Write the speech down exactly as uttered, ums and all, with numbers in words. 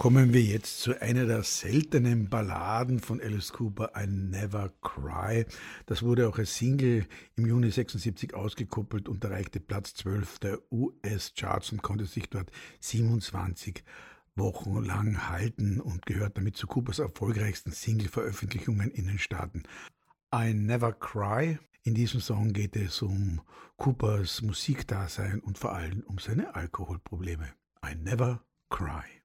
Kommen wir jetzt zu einer der seltenen Balladen von Alice Cooper, I Never Cry. Das wurde auch als Single im Juni sechsundsiebzig ausgekoppelt und erreichte Platz zwölf der U S-Charts und konnte sich dort siebenundzwanzig Wochen lang halten und gehört damit zu Coopers erfolgreichsten Single-Veröffentlichungen in den Staaten. I Never Cry. In diesem Song geht es um Coopers Musikdasein und vor allem um seine Alkoholprobleme. I Never Cry.